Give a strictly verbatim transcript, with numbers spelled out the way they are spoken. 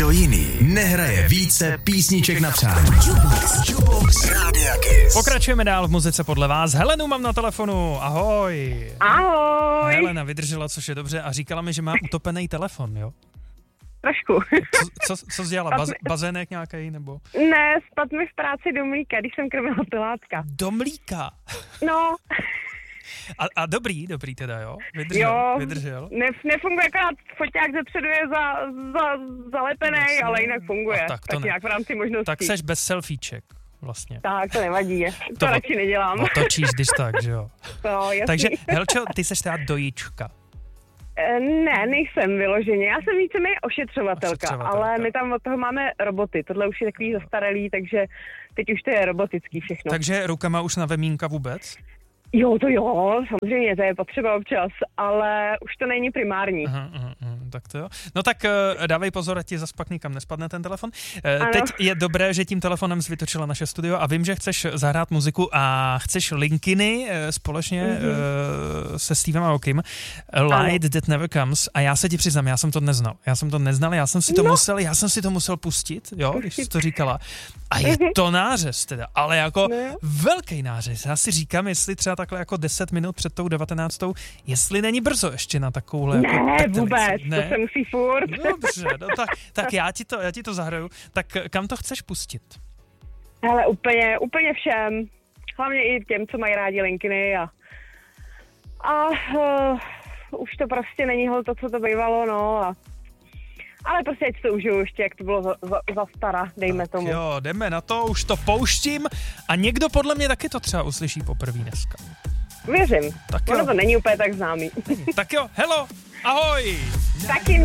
Nikdo jiný nehraje více písniček na přání. Jukebox, Jukebox Rádia Kiss. Pokračujeme dál v muzice podle vás. Helenu mám na telefonu. Ahoj. Ahoj. Helena vydržela, což je dobře, a říkala mi, že má utopený telefon, jo? Trošku. Co, co, co jsi dělala? Baz, bazének nějaký nebo? Ne, spadl mi v práci do mlíka, když jsem krmila pilátka. Do mlíka? No. A, a dobrý, dobrý teda, jo? Vydržel, jo, vydržel. Ne, nefunguje, akorát foťák zepředu je za, za, zalepený, Jasně. ale jinak funguje. A tak to tak ne. nějak v rámci možností. Tak seš bez selfieček vlastně. Tak, to nevadí. To, to radši nedělám. Otočíš, když tak, že jo? No, jasný. Takže, Helčo, ty seš teda dojička. Ne, nejsem vyloženě. Já jsem víceméně ošetřovatelka, ošetřovatelka, ale my tam od toho máme roboty. Tohle už je takový zastaralý, takže teď už to je robotický všechno. Takže rukama už na vemínka vůbec? Jo, to jo, samozřejmě, to je potřeba občas, ale už to není primární. Aha, aha, aha, tak to jo. No tak uh, dávej pozor, ať ti zas pak nikam nespadne ten telefon. Uh, teď je dobré, že tím telefonem jsi vytočila naše studio a vím, že chceš zahrát muziku a chceš Linkiny uh, společně mm-hmm. uh, se Stevem Aokim. Light That Never Comes. A já se ti přiznám, já jsem to neznal. Já jsem to neznal, já jsem si to no. musel, já jsem si to musel pustit, jo, když jsi to říkala. A je to nářez teda, ale jako no. velký nářez. Já si říkám, jestli třeba takhle jako deset minut před tou devatenáctou, jestli není brzo ještě na takovouhle ne, jako petelici. Vůbec, ne, to se musí furt. Dobře, no tak, tak já, ti to, já ti to zahraju. Tak kam to chceš pustit? Hele, úplně, úplně všem. Hlavně i těm, co mají rádi Linkiny a, a uh, už to prostě není to, co to bývalo, no a ale prostě ať to užiju ještě, jak to bylo za, za, za stara, dejme tak tomu. Jo, jdeme na to, už to pouštím a někdo podle mě taky to třeba uslyší poprvé dneska. Věřím, tak ono to není úplně tak známý. Tak jo, hello, ahoj! Taky